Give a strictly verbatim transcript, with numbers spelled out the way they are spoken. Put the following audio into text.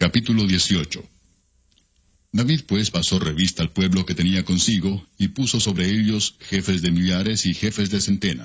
Capítulo dieciocho. David pues pasó revista al pueblo que tenía consigo, y puso sobre ellos jefes de millares y jefes de centenas.